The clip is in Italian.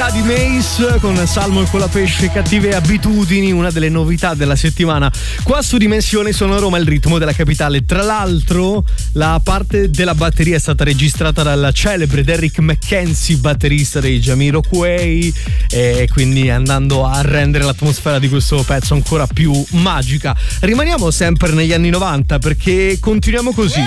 Buddy Mace con Salmo e con la pesce, cattive abitudini, una delle novità della settimana qua su Dimensioni Sonoro, Roma, il ritmo della capitale. Tra l'altro la parte della batteria è stata registrata dal celebre Derrick McKenzie, batterista dei Jamiroquai, e quindi andando a rendere l'atmosfera di questo pezzo ancora più magica. Rimaniamo sempre negli anni 90 perché continuiamo così.